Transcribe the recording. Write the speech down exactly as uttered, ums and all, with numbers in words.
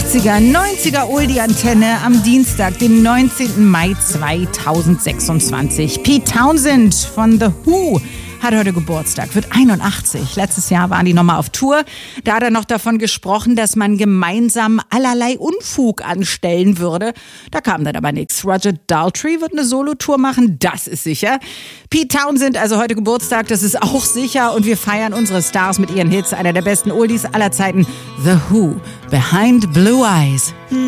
achtziger, neunziger Oldie-Antenne am Dienstag, den neunzehnten Mai zweitausendsechsundzwanzig. Pete Townshend von The Who hat heute Geburtstag, wird einundachtzig. Letztes Jahr waren die nochmal auf Tour. Da hat er noch davon gesprochen, dass man gemeinsam allerlei Unfug anstellen würde. Da kam dann aber nichts. Roger Daltrey wird eine Solotour machen, das ist sicher. Pete Townshend, also heute Geburtstag, das ist auch sicher. Und wir feiern unsere Stars mit ihren Hits. Einer der besten Oldies aller Zeiten, The Who, Behind Blue Eyes.